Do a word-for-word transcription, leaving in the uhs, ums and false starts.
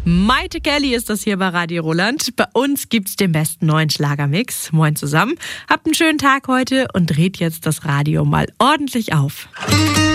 Maite Kelly ist das hier bei Radio Roland. Bei uns gibt's den besten neuen Schlagermix. Moin zusammen. Habt einen schönen Tag heute und dreht jetzt das Radio mal ordentlich auf.